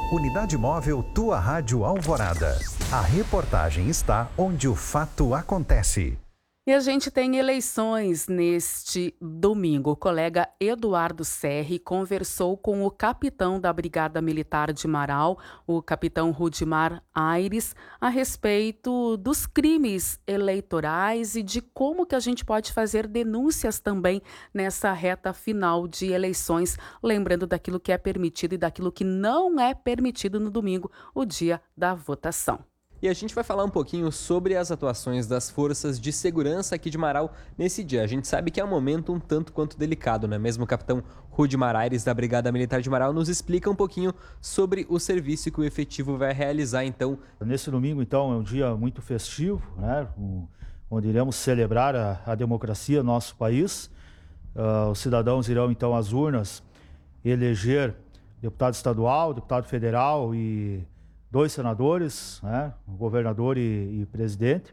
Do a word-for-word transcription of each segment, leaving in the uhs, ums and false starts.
Unidade Móvel Tua Rádio Alvorada. A reportagem está onde o fato acontece. E a gente tem eleições neste domingo. O colega Eduardo Serri conversou com o capitão da Brigada Militar de Marau, o capitão Rudimar Aires, a respeito dos crimes eleitorais e de como que a gente pode fazer denúncias também nessa reta final de eleições, lembrando daquilo que é permitido e daquilo que não é permitido no domingo, o dia da votação. E a gente vai falar um pouquinho sobre as atuações das forças de segurança aqui de Marau nesse dia. A gente sabe que é um momento um tanto quanto delicado, não é mesmo? O capitão Rudimar Aires, da Brigada Militar de Marau, nos explica um pouquinho sobre o serviço que o efetivo vai realizar, então. Nesse domingo, então, é um dia muito festivo, né? Onde iremos celebrar a, a democracia no nosso país. Uh, os cidadãos irão, então, às urnas eleger deputado estadual, deputado federal e dois senadores, né, o governador e, e presidente,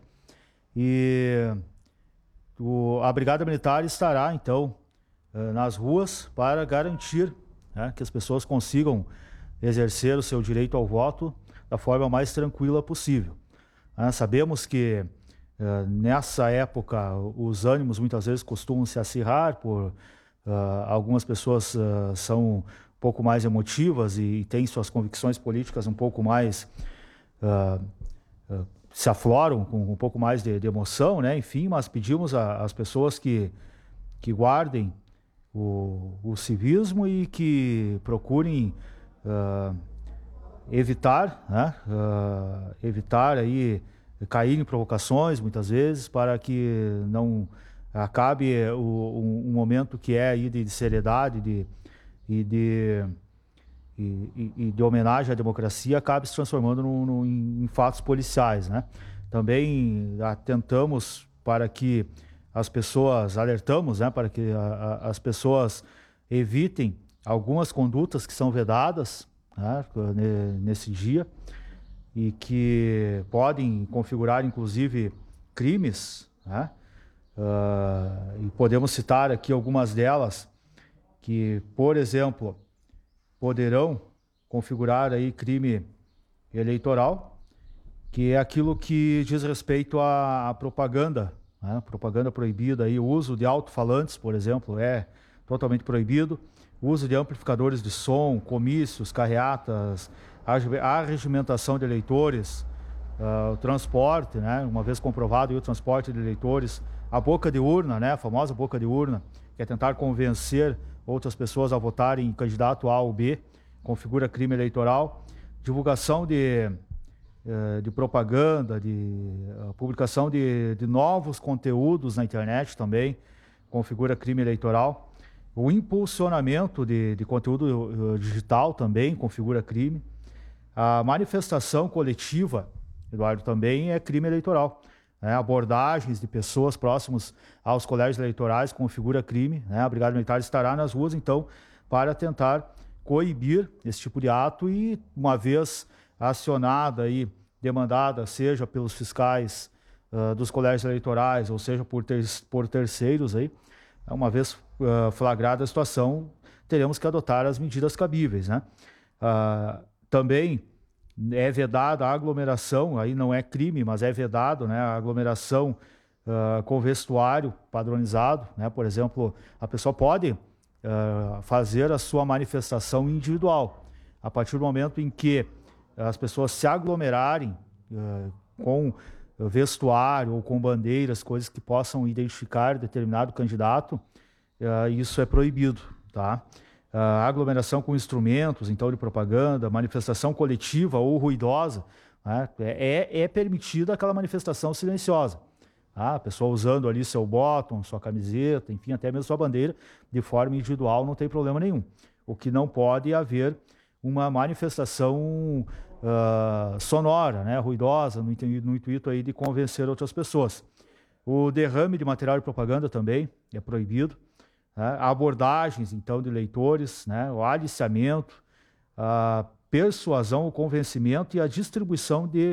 e o, a Brigada Militar estará, então, nas ruas para garantir, né, que as pessoas consigam exercer o seu direito ao voto da forma mais tranquila possível. Né, sabemos que uh, nessa época os ânimos muitas vezes costumam se acirrar, por uh, algumas pessoas uh, são um pouco mais emotivas e, e têm suas convicções políticas um pouco mais, uh, uh, se afloram com um pouco mais de, de emoção, né? Enfim, mas pedimos às pessoas que, que guardem o, o civismo e que procurem uh, evitar, né? uh, evitar aí cair em provocações muitas vezes, para que não acabe o, um, um momento que é aí de, de seriedade, de E de, e, e de homenagem à democracia, acaba se transformando no, no, em, em fatos policiais, né? Também atentamos para que as pessoas, alertamos, né, para que a, a, as pessoas evitem algumas condutas que são vedadas, né, nesse dia e que podem configurar, inclusive, crimes, né? Uh, e podemos citar aqui algumas delas, que, por exemplo, poderão configurar aí crime eleitoral, que é aquilo que diz respeito à, à propaganda, né? Propaganda proibida, aí, o uso de alto-falantes, por exemplo, é totalmente proibido, o uso de amplificadores de som, comícios, carreatas, a regimentação de eleitores, uh, o transporte, né? Uma vez comprovado aí, o transporte de eleitores, a boca de urna, né? A famosa boca de urna, que é tentar convencer outras pessoas a votarem em candidato A ou B, configura crime eleitoral. Divulgação de, de propaganda, de publicação de, de novos conteúdos na internet também, configura crime eleitoral. O impulsionamento de, de conteúdo digital também configura crime. A manifestação coletiva, Eduardo, também é crime eleitoral. Né, abordagens de pessoas próximas aos colégios eleitorais configura crime, né? A Brigada Militar estará nas ruas, então, para tentar coibir esse tipo de ato e, uma vez acionada e demandada, seja pelos fiscais uh, dos colégios eleitorais, ou seja por, ter, por terceiros, aí, uma vez uh, flagrada a situação, teremos que adotar as medidas cabíveis, né? Uh, também é vedada a aglomeração, aí não é crime, mas é vedado, né, a aglomeração uh, com vestuário padronizado, né? Por exemplo, a pessoa pode uh, fazer a sua manifestação individual. A partir do momento em que as pessoas se aglomerarem uh, com vestuário ou com bandeiras, coisas que possam identificar determinado candidato, uh, isso é proibido, tá? A aglomeração com instrumentos, então, de propaganda, manifestação coletiva ou ruidosa, né? é, é permitida aquela manifestação silenciosa. Tá? A pessoa usando ali seu bottom, sua camiseta, enfim, até mesmo sua bandeira, de forma individual, não tem problema nenhum. O que não pode é haver uma manifestação uh, sonora, né? Ruidosa, no intuito, no intuito aí de convencer outras pessoas. O derrame de material de propaganda também é proibido. Né? Abordagens, então, de eleitores, né? O aliciamento, a persuasão, o convencimento e a distribuição de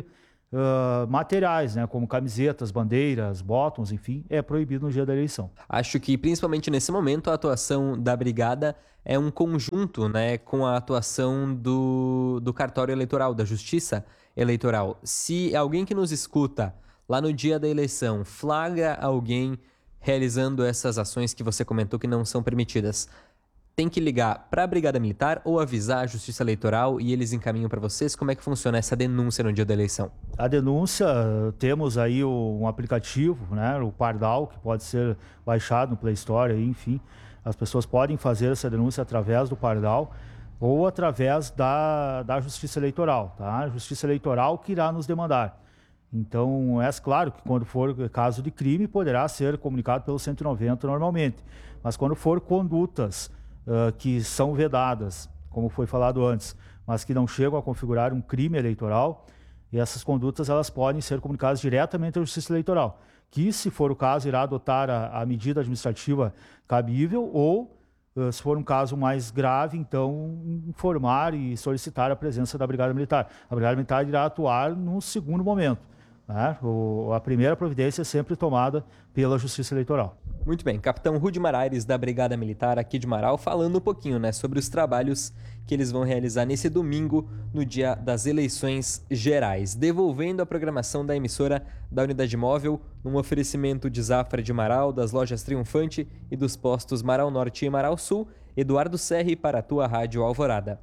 uh, materiais, né, como camisetas, bandeiras, bottoms, enfim, é proibido no dia da eleição. Acho que, principalmente nesse momento, a atuação da Brigada é um conjunto, né, com a atuação do, do cartório eleitoral, da Justiça Eleitoral. Se alguém que nos escuta lá no dia da eleição flagra alguém realizando essas ações que você comentou que não são permitidas, tem que ligar para a Brigada Militar ou avisar a Justiça Eleitoral e eles encaminham para vocês? Como é que funciona essa denúncia no dia da eleição? A denúncia, temos aí um aplicativo, né, o Pardal, que pode ser baixado no Play Store, aí, enfim. As pessoas podem fazer essa denúncia através do Pardal ou através da, da Justiça Eleitoral, tá? A Justiça Eleitoral que irá nos demandar. Então, é claro que quando for caso de crime, poderá ser comunicado pelo cento e noventa normalmente. Mas quando for condutas uh, que são vedadas, como foi falado antes, mas que não chegam a configurar um crime eleitoral, e essas condutas elas podem ser comunicadas diretamente à Justiça Eleitoral, que, se for o caso, irá adotar a, a medida administrativa cabível ou, uh, se for um caso mais grave, então informar e solicitar a presença da Brigada Militar. A Brigada Militar irá atuar no segundo momento. Né? O, a primeira providência é sempre tomada pela Justiça Eleitoral. Muito bem, Capitão Rudimar Aires, da Brigada Militar aqui de Marau, falando um pouquinho, né, sobre os trabalhos que eles vão realizar nesse domingo, no dia das eleições gerais. Devolvendo a programação da emissora da Unidade Móvel, num oferecimento de Zafra de Marau, das lojas Triunfante e dos postos Marau Norte e Marau Sul, Eduardo Serri para a tua Rádio Alvorada.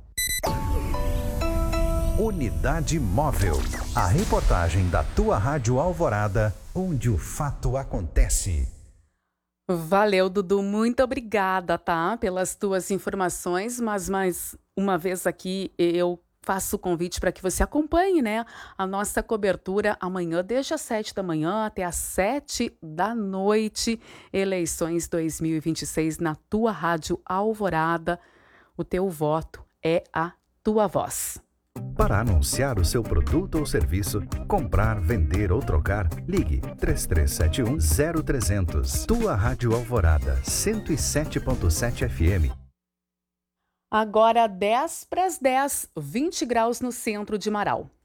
Unidade Móvel, a reportagem da tua Rádio Alvorada, onde o fato acontece. Valeu, Dudu, muito obrigada, tá, pelas tuas informações, mas mais uma vez aqui eu faço o convite para que você acompanhe, né, a nossa cobertura amanhã, desde as sete da manhã até as sete da noite, eleições dois mil e vinte e seis na tua Rádio Alvorada. O teu voto é a tua voz. Para anunciar o seu produto ou serviço, comprar, vender ou trocar, ligue três três sete um zero trezentos. Tua Rádio Alvorada, cento e sete ponto sete F M. Agora dez para as dez, vinte graus no centro de Marau.